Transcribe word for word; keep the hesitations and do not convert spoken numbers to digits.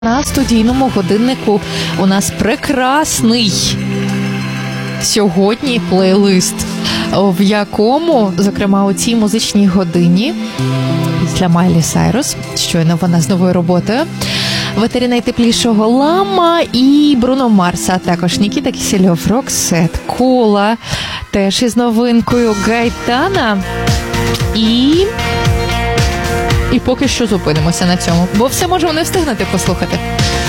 На студійному годиннику у нас прекрасний сьогодні плейлист, в якому, зокрема, у цій музичній годині після Майлі Сайрус, щойно вона з новою роботою, «Ветері найтеплішого Лама» і Бруно Марс, а також Нікіта Кісельов, Роксет, Кола, теж із новинкою, Гайтана і... І поки що зупинимося на цьому, бо все можемо не встигнути послухати.